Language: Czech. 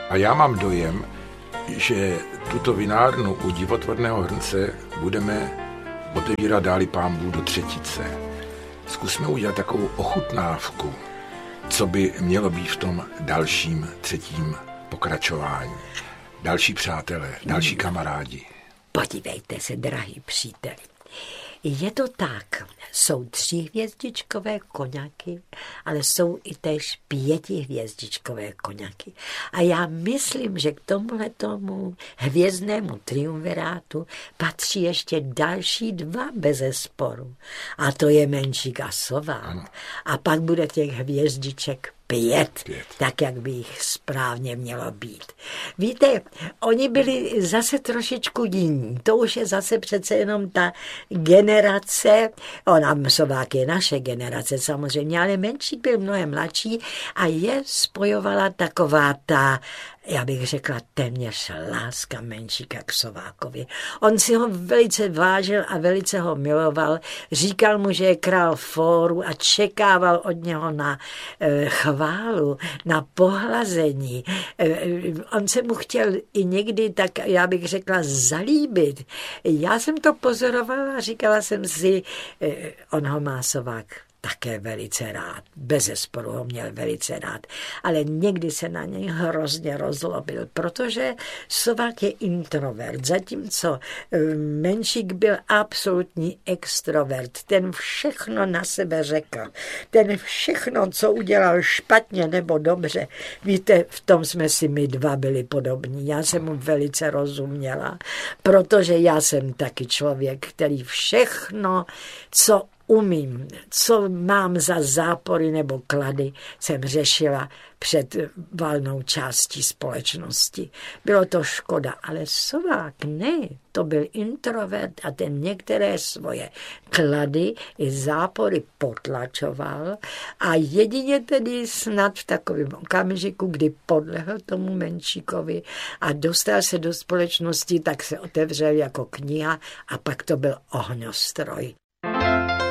A já mám dojem, že tuto vinárnu u Divotvorného hrnce budeme otevírat dáli pánbůh do třetice. Zkusme udělat takovou ochutnávku, co by mělo být v tom dalším, třetím pokračování. Další přátelé, další kamarádi. Podívejte se, drahý příteli. Je to tak, jsou 3hvězdičkové koňaky, ale jsou i též 5hvězdičkové koňaky. A já myslím, že k tomuhletomu hvězdnému triumvirátu patří ještě další 2 bezesporu. A to je Menšík a Sovák. A pak bude těch hvězdiček 5, tak jak by jich správně mělo být. Víte, oni byli zase trošičku jiní. To už je zase přece jenom ta generace, Sovák je naše generace samozřejmě, ale Menšík byl mnohem mladší a je spojovala taková ta, já bych řekla, téměř láska Menšíka k Sovákovi. On si ho velice vážil a velice ho miloval. Říkal mu, že je král fóru a čekával od něho na chválu, na pohlazení. On se mu chtěl i někdy, tak já bych řekla, zalíbit. Já jsem to pozorovala a říkala jsem si, on ho má Sovák také velice rád. Bezesporu ho měl velice rád. Ale někdy se na něj hrozně rozlobil, protože Sovák je introvert, zatímco Menšík byl absolutní extrovert. Ten všechno na sebe řekl. Ten všechno, co udělal špatně nebo dobře. Víte, v tom jsme si my 2 byli podobní. Já jsem mu velice rozuměla, protože já jsem taky člověk, který všechno, co umím, co mám za zápory nebo klady, jsem řešila před valnou částí společnosti. Bylo to škoda, ale Sovák ne, to byl introvert a ten některé svoje klady i zápory potlačoval a jedině tedy snad v takovém okamžiku, kdy podlehl tomu Menšíkovi a dostal se do společnosti, tak se otevřel jako kniha a pak to byl ohňostroj.